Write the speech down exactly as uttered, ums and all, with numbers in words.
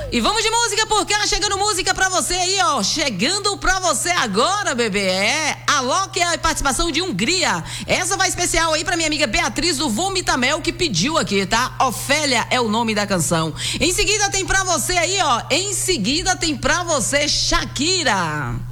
E vamos de música por cá, chegando música pra você aí, ó. Chegando pra você agora, bebê. É a Loki, a participação de Hungria. Essa vai especial aí pra minha amiga Beatriz do Vomitamel, que pediu aqui, tá? Ofélia é o nome da canção. Em seguida tem pra você aí, ó. Em seguida tem pra você Shakira.